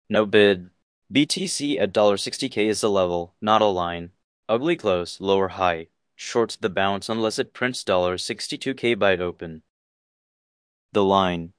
No bid. BTC at $60K is the level, not a line. Ugly close, lower high. Short the bounce unless it prints $62K by open. The line.